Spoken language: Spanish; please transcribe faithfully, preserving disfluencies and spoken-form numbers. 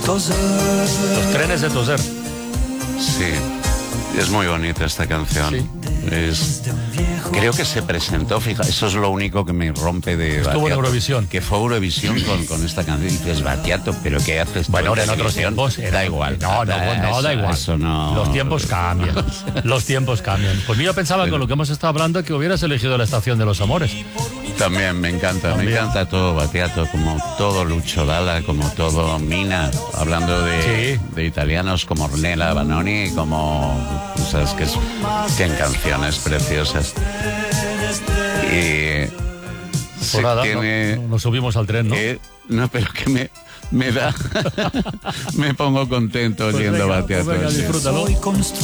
Los trenes de Toser. Sí, es muy bonita esta canción. Sí. Es, creo que se presentó, fija, eso es lo único que me rompe de Estuvo Battiato, en Eurovisión. que fue Eurovisión con, con esta canción. Y dices, Battiato, ¿pero qué haces? tú Bueno, ahora en otros televisión? tiempos era- Da igual. No, no, Ah, no, eso, da igual. Eso no... Los tiempos cambian. Los tiempos cambian. Pues yo pensaba Pero- con lo que hemos estado hablando que hubieras elegido La Estación de los Amores. También me encanta, También. me encanta todo Battiato, como todo Lucio Dalla, como todo Mina, hablando de, Sí. de italianos como Ornella Vanoni, como, sabes que es, tienen canciones preciosas. Y Pues sí, nada, tiene, no- nos subimos al tren, ¿no? eh, no, pero que me, me da, me pongo contento Pues oyendo venga, Battiato. pues venga, sí. disfrútalo.